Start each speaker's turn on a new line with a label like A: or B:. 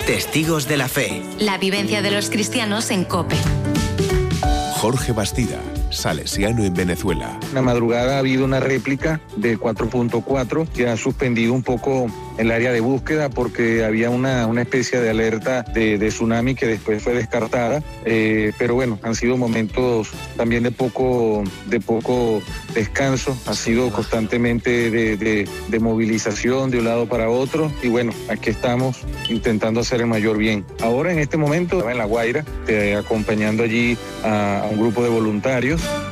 A: Testigos de la Fe.
B: La vivencia de los cristianos en COPE.
C: Jorge Bastida, salesiano en Venezuela.
D: En la madrugada ha habido una réplica de 4.4 que ha suspendido un poco el área de búsqueda porque había una especie de alerta de tsunami que después fue descartada, pero bueno, han sido momentos también de poco descanso, ha sido constantemente de movilización de un lado para otro y bueno, aquí estamos intentando hacer el mayor bien. Ahora en este momento en La Guaira, acompañando allí a un grupo de voluntarios.